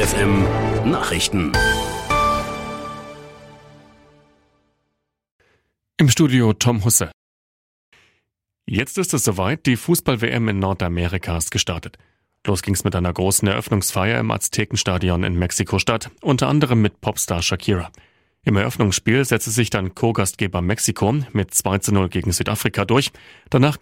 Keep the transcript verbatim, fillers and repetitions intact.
F M Nachrichten. Im Studio Tom Husse. Jetzt ist es soweit, die Fußball-W M in Nordamerika ist gestartet. Los ging's mit einer großen Eröffnungsfeier im Aztekenstadion in Mexiko-Stadt, unter anderem mit Popstar Shakira. Im Eröffnungsspiel setzte sich dann Co-Gastgeber Mexiko mit zwei zu null gegen Südafrika durch. Danach